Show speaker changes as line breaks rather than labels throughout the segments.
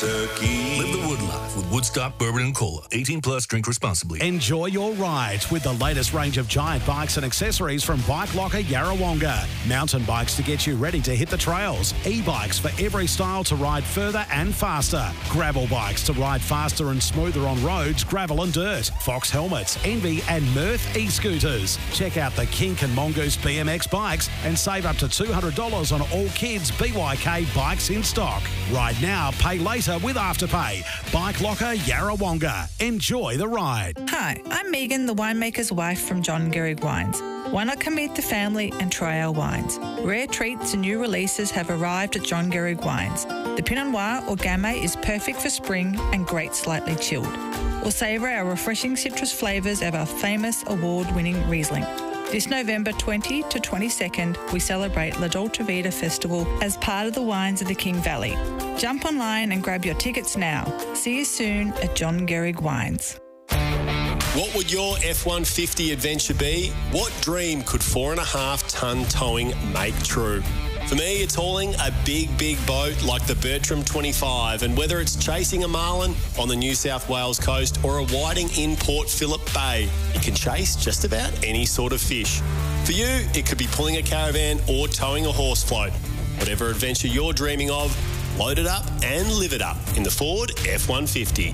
Turkey.
Live the Wood life with Woodstock Bourbon and Cola. 18 plus, drink responsibly.
Enjoy your ride with the latest range of giant bikes and accessories from Bike Locker Yarrawonga. Mountain bikes to get you ready to hit the trails. E-bikes for every style to ride further and faster. Gravel bikes to ride faster and smoother on roads, gravel and dirt. Fox helmets, Envy and Mirth e-scooters. Check out the Kink and Mongoose BMX bikes and save up to $200 on all kids' BYK bikes in stock. Ride now, pay later with Afterpay. Bike Locker Yarrawonga. Enjoy the ride.
Hi, I'm Megan, the winemaker's wife from John Gehrig Wines. Why not come meet the family and try our wines? Rare treats and new releases have arrived at John Gehrig Wines. The Pinot Noir or Gamay is perfect for spring and great slightly chilled. Or savour our refreshing citrus flavours of our famous award-winning Riesling. This November 20 to 22nd, we celebrate La Dolce Vita Festival as part of the Wines of the King Valley. Jump online and grab your tickets now. See you soon at John Gehrig Wines.
What would your F-150 adventure be? What dream could 4.5 tonne towing make true? For me, it's hauling a big, big boat like the Bertram 25, and whether it's chasing a marlin on the New South Wales coast or a whiting in Port Phillip Bay, you can chase just about any sort of fish. For you, it could be pulling a caravan or towing a horse float. Whatever adventure you're dreaming of, load it up and live it up in the Ford F-150.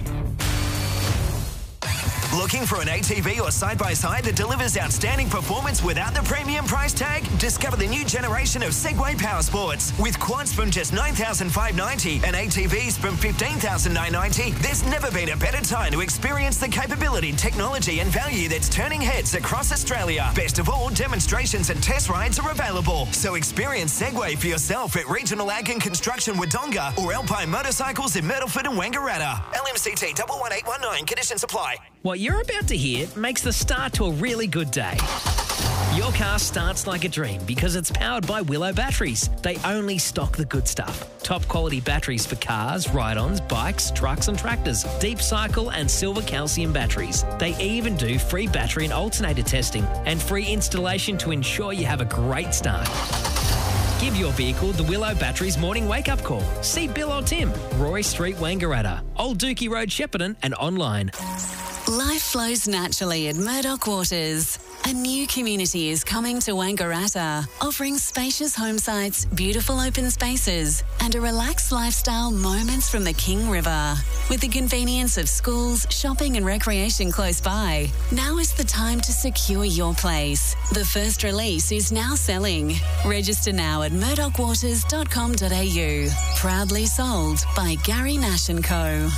Looking for an ATV or side-by-side that delivers outstanding performance without the premium price tag? Discover the new generation of Segway Power Sports. With quads from just $9,590 and ATVs from $15,990, there's never been a better time to experience the capability, technology and value that's turning heads across Australia. Best of all, demonstrations and test rides are available. So experience Segway for yourself at Regional Ag and Construction Wodonga or Alpine Motorcycles in Myrtleford and Wangaratta. LMCT 11819. Conditions apply.
What you're about to hear makes the start to a really good day. Your car starts like a dream because it's powered by Willow Batteries. They only stock the good stuff. Top quality batteries for cars, ride-ons, bikes, trucks and tractors. Deep cycle and silver calcium batteries. They even do free battery and alternator testing and free installation to ensure you have a great start. Give your vehicle the Willow Batteries morning wake-up call. See Bill or Tim, Roy Street, Wangaratta, Old Dookie Road, Shepparton and online.
Life flows naturally at Murdoch Waters. A new community is coming to Wangaratta, offering spacious home sites, beautiful open spaces, and a relaxed lifestyle moments from the King River. With the convenience of schools, shopping and recreation close by, now is the time to secure your place. The first release is now selling. Register now at murdochwaters.com.au. Proudly sold by Gary Nash & Co.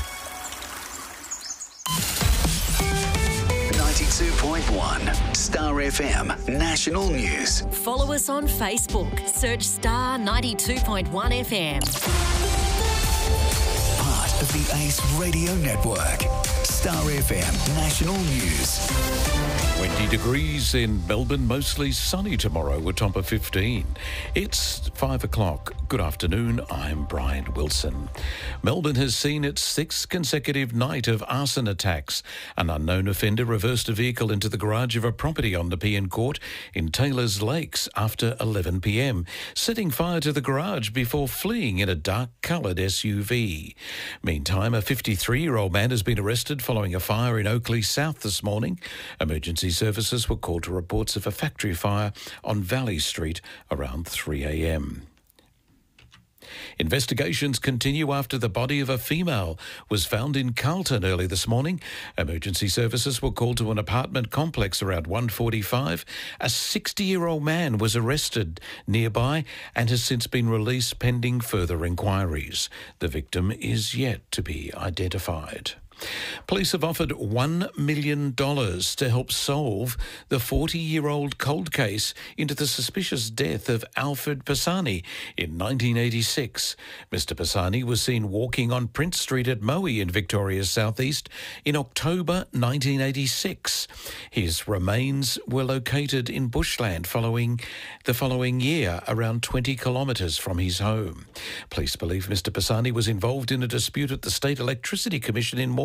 92.1 Star FM National News.
Follow us on Facebook. Search Star 92.1 FM.
Part of the Ace Radio Network. Star FM National News.
20 degrees in Melbourne, mostly sunny tomorrow with top of 15. It's 5 o'clock. Good afternoon, I'm Brian Wilson. Melbourne has seen its sixth consecutive night of arson attacks. An unknown offender reversed a vehicle into the garage of a property on Nepean Court in Taylors Lakes after 11 p.m, setting fire to the garage before fleeing in a dark-coloured SUV. Meantime, a 53-year-old man has been arrested following a fire in Oakley South this morning. Emergency services were called to reports of a factory fire on Valley Street around 3 a.m. Investigations continue after the body of a female was found in Carlton early this morning. Emergency services were called to an apartment complex around 1:45. A 60-year-old man was arrested nearby and has since been released pending further inquiries. The victim is yet to be identified. Police have offered $1 million to help solve the 40-year-old cold case into the suspicious death of Alfred Pisani in 1986. Mr. Pisani was seen walking on Prince Street at Moe in Victoria's southeast in October 1986. His remains were located in bushland the following year, around 20 kilometres from his home. Police believe Mr. Pisani was involved in a dispute at the State Electricity Commission in Morwell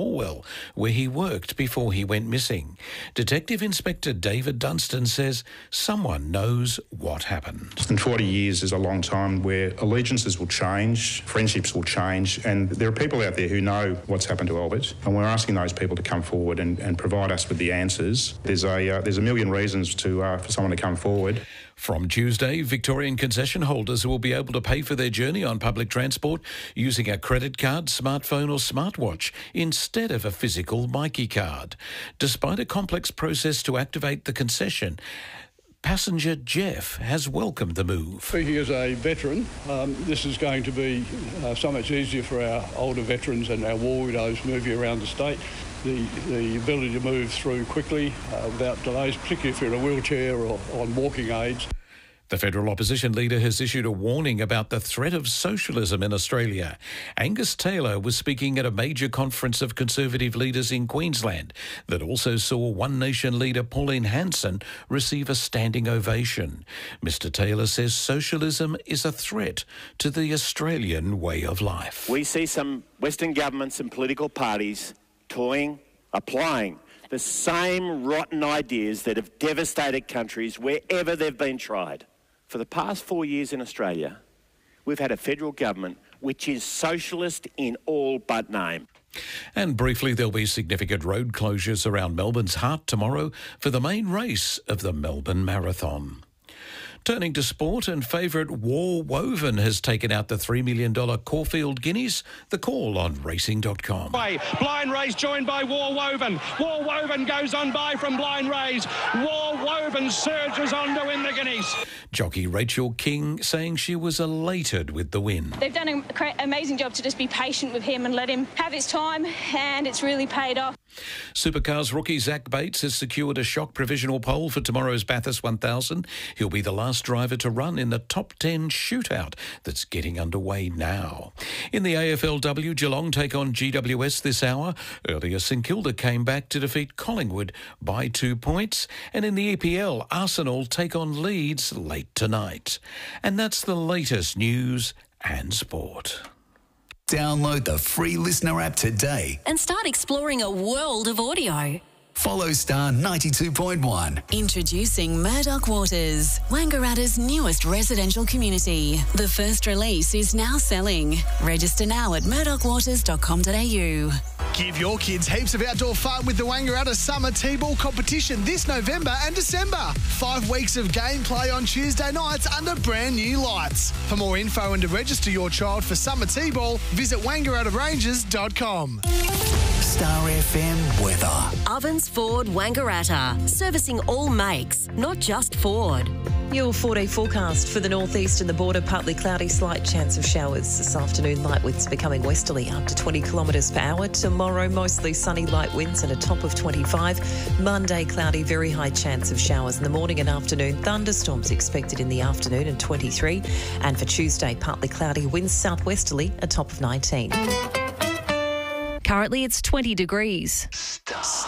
Orwell, where he worked before he went missing. Detective Inspector David Dunstan says someone knows what happened.
And 40 years is a long time where allegiances will change, friendships will change, and there are people out there who know what's happened to Albert, and we're asking those people to come forward and provide us with the answers. There's a million reasons for someone to come forward.
From Tuesday, Victorian concession holders will be able to pay for their journey on public transport using a credit card, smartphone or smartwatch instead of a physical Myki card. Despite a complex process to activate the concession, passenger Jeff has welcomed the move.
Speaking as a veteran, this is going to be so much easier for our older veterans and our war widows moving around the state. The ability to move through quickly without delays, particularly if you're in a wheelchair or on walking aids.
The federal opposition leader has issued a warning about the threat of socialism in Australia. Angus Taylor was speaking at a major conference of Conservative leaders in Queensland that also saw One Nation leader Pauline Hanson receive a standing ovation. Mr Taylor says socialism is a threat to the Australian way of life.
We see some Western governments and political parties applying the same rotten ideas that have devastated countries wherever they've been tried. For the past 4 years in Australia, we've had a federal government which is socialist in all but name.
And briefly, there'll be significant road closures around Melbourne's heart tomorrow for the main race of the Melbourne Marathon. Turning to sport, and favourite War Woven has taken out the $3 million Caulfield Guineas. The call on racing.com.
Blind Race joined by War Woven. War Woven goes on by from Blind Race. War Woven surges on to win the Guineas.
Jockey Rachel King saying she was elated with the win.
They've done an amazing job to just be patient with him and let him have his time, and it's really paid off.
Supercars rookie Zach Bates has secured a shock provisional pole for tomorrow's Bathurst 1000. He'll be the last driver to run in the top 10 shootout that's getting underway now. In the AFLW, Geelong take on GWS this hour. Earlier, St Kilda came back to defeat Collingwood by 2 points. And in the EPL, Arsenal take on Leeds late tonight. And that's the latest news and sport.
Download the free Listener app today
and start exploring a world of audio.
Follow Star 92.1.
Introducing Murdoch Waters, Wangaratta's newest residential community. The first release is now selling. Register now at murdochwaters.com.au.
Give your kids heaps of outdoor fun with the Wangaratta Summer T-Ball competition this November and December. 5 weeks of gameplay on Tuesday nights under brand new lights. For more info and to register your child for Summer T-Ball, visit wangarattaranges.com.
Star FM weather.
Ovens Ford Wangaratta, servicing all makes, not just Ford.
Your 4-day forecast for the northeast and the border, partly cloudy, slight chance of showers this afternoon. Light winds becoming westerly up to 20 kilometres per hour. Tomorrow, mostly sunny, light winds and a top of 25. Monday, cloudy, very high chance of showers in the morning and afternoon. Thunderstorms expected in the afternoon and 23. And for Tuesday, partly cloudy, winds southwesterly, a top of 19.
Currently, it's 20 degrees.